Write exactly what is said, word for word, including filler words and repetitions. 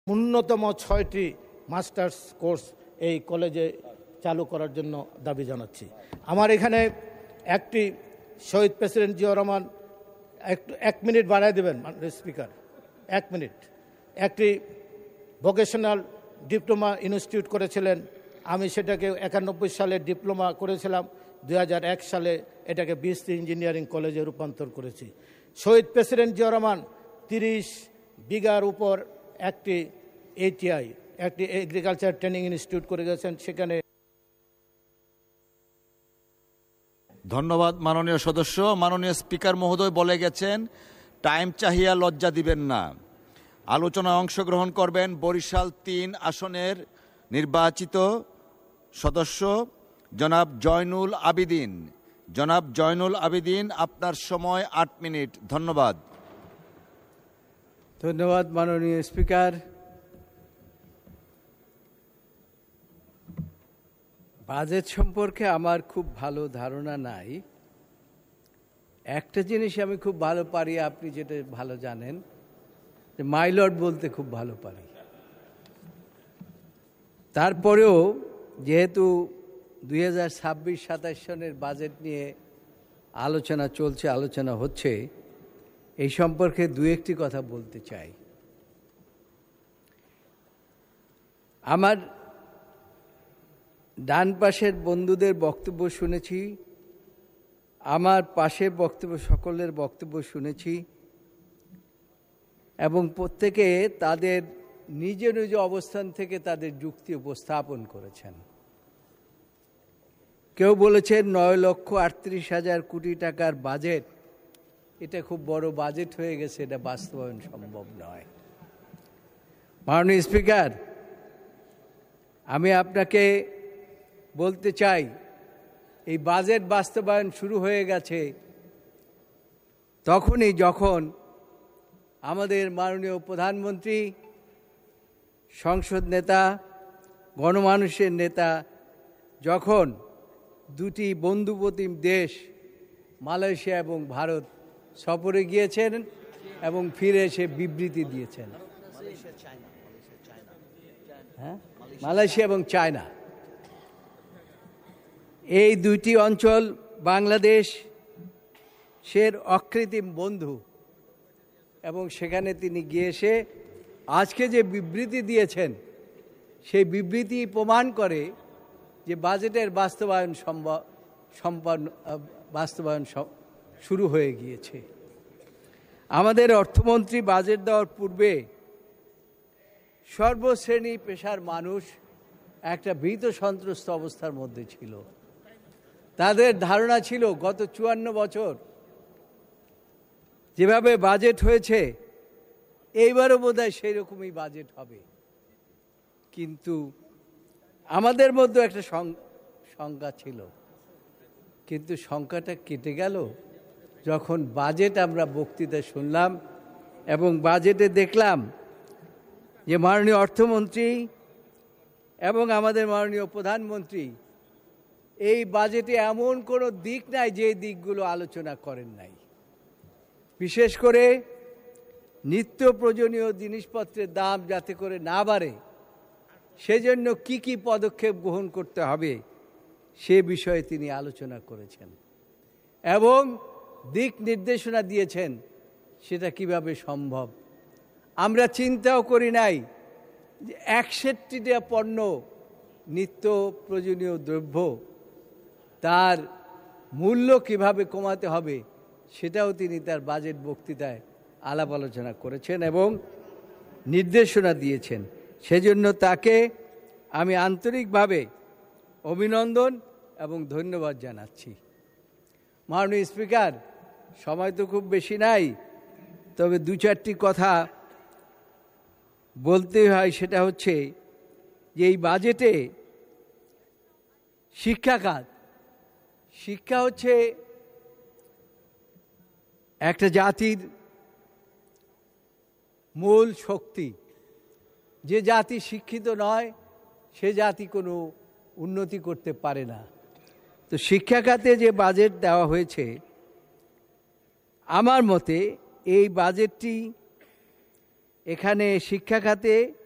ন্যূনতম ছয়টি masters course এই কলেজে চালু করার জন্য দাবি জানাচ্ছি। আমার এখানে একটি শহীদ প্রেসিডেন্ট জিয়াউর রহমান একটু এক মিনিট বাড়ায় দেবেন স্পিকার, এক মিনিট। একটি ভোকেশনাল ডিপ্লোমা ইনস্টিটিউট করেছিলেন, আমি সেটাকে একানব্বই সালে ডিপ্লোমা করেছিলাম, দুই হাজার এক সালে এটাকে বিএসসি ইঞ্জিনিয়ারিং কলেজে রূপান্তর করেছি। শহীদ প্রেসিডেন্ট জিয়াউর রহমান তিরিশ বিঘার উপর একটি এটিআই একটি এগ্রিকালচার ট্রেনিং ইনস্টিটিউট করে গেছেন, সেখানে। ধন্যবাদ মাননীয় সদস্য। মাননীয় স্পিকার মহোদয় বলে গেছেন টাইম চাহিয়া লজ্জা দিবেন না। আলোচনায় অংশগ্রহণ করবেন বরিশাল তিন আসনের নির্বাচিত সদস্য জনাব জয়নুল আবিদিন। জনাব জয়নুল আবিদিন, আপনার সময় আট মিনিট। ধন্যবাদ। ধন্যবাদ মাননীয় স্পিকার। বাজেট সম্পর্কে আমার খুব ভালো ধারণা নাই। একটা জিনিস আমি খুব ভালো পারি, আপনি যেটা ভালো জানেন, যে মাইলর্ড বলতে খুব ভালো পারি। তারপরেও যেহেতু দুই হাজার ছাব্বিশ সাতাশ সনের বাজেট নিয়ে আলোচনা চলছে, আলোচনা হচ্ছে, এই সম্পর্কে দু একটি কথা বলতে চাই। আমার ডান পাশের বন্ধুদের বক্তব্য শুনেছি, আমার পাশের বক্তব্য, সকলের বক্তব্য শুনেছি, এবং প্রত্যেকে তাদের নিজ নিজ অবস্থান থেকে তাদের যুক্তি উপস্থাপন করেছেন। কেউ বলেছেন নয় লক্ষ আটত্রিশ হাজার কোটি টাকার বাজেট, এটা খুব বড় বাজেট হয়ে গেছে, এটা বাস্তবায়ন সম্ভব নয়। মাননীয় স্পিকার, আমি আপনাকে বলতে চাই, এই বাজেট বাস্তবায়ন শুরু হয়ে গেছে তখনই যখন আমাদের মাননীয় প্রধানমন্ত্রী, সংসদ নেতা, গণমানুষের নেতা যখন দুটি বন্ধুপ্রতিম দেশ মালয়েশিয়া এবং ভারত সফরে গিয়েছেন এবং ফিরে এসে বিবৃতি দিয়েছেন। হ্যাঁ, মালয়েশিয়া এবং চায়না, এই দুইটি অঞ্চল বাংলাদেশের অকৃত্রিম বন্ধু, এবং সেখানে তিনি গিয়ে এসে আজকে যে বিবৃতি দিয়েছেন, সেই বিবৃতি প্রমাণ করে যে বাজেটের বাস্তবায়ন সম্ভব সম্পন্ন বাস্তবায়ন শুরু হয়ে গিয়েছে। আমাদের অর্থমন্ত্রী বাজেট দেওয়ার পূর্বে সর্বশ্রেণী পেশার মানুষ একটা ভীত সন্ত্রস্ত অবস্থার মধ্যে ছিল। তাদের ধারণা ছিল গত চুয়ান্ন বছর যেভাবে বাজেট হয়েছে, এইবারও বোধহয় সেই রকমই বাজেট হবে। কিন্তু আমাদের মধ্যে একটা শঙ্কা ছিল, কিন্তু শঙ্কাটা কেটে গেল যখন বাজেট আমরা বক্তৃতা শুনলাম এবং বাজেটে দেখলাম যে মাননীয় অর্থমন্ত্রী এবং আমাদের মাননীয় প্রধানমন্ত্রী এই বাজেটে এমন কোনো দিক নাই যে দিকগুলো আলোচনা করেন নাই। বিশেষ করে নিত্য প্রয়োজনীয় জিনিসপত্রের দাম যাতে করে না বাড়ে, সেজন্য কি কি পদক্ষেপ গ্রহণ করতে হবে সে বিষয়ে তিনি আলোচনা করেছেন এবং দিক নির্দেশনা দিয়েছেন সেটা কিভাবে সম্ভব। আমরা চিন্তাও করি নাই যে একষট্টিটা পণ্য, নিত্য প্রয়োজনীয় দ্রব্য, তার মূল্য কিভাবে কমাতে হবে সেটাও তিনি তার বাজেট বক্তৃতায় আলাপ আলোচনা করেছেন এবং নির্দেশনা দিয়েছেন। সেজন্য তাকে আমি আন্তরিকভাবে অভিনন্দন এবং ধন্যবাদ জানাচ্ছি। মাননীয় স্পিকার, সময় তো খুব বেশি নাই, তবে দু চারটি কথা বলতে হয়। সেটা হচ্ছে যে এই বাজেটে শিক্ষা খাত, শিক্ষা হচ্ছে একটা জাতির মূল শক্তি। যে জাতি শিক্ষিত নয় সে জাতি কোনো উন্নতি করতে পারে না। তো শিক্ষা খাতে যে বাজেট দেওয়া হয়েছে, আমার মতে এই বাজেটটি এখানে শিক্ষা খাতে